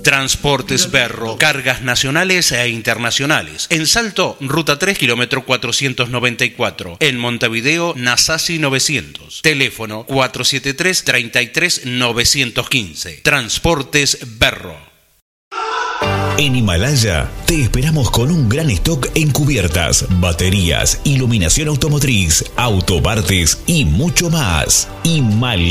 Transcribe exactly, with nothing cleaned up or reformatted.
Transportes Berro, cargas nacionales e internacionales. En Salto, Ruta tres, kilómetro cuatrocientos noventa y cuatro. En Montevideo, Nasasi novecientos. Teléfono cuatro siete tres, tres tres, nueve uno cinco. Transportes Berro. En Himalaya te esperamos con un gran stock en cubiertas, baterías, iluminación automotriz, autopartes y mucho más. Himalaya.